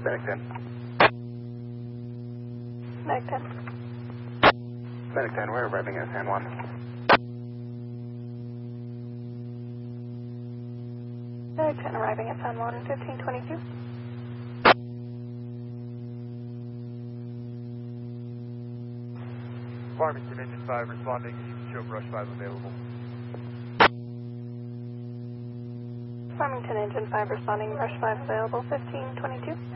Medic 10. Medic 10. Medic 10, we're arriving at San Juan. Medic 10 arriving at San Juan in 1522. Farmington Engine 5 responding. You can show Brush 5 available. Farmington Engine 5 responding. Brush 5 available. 1522.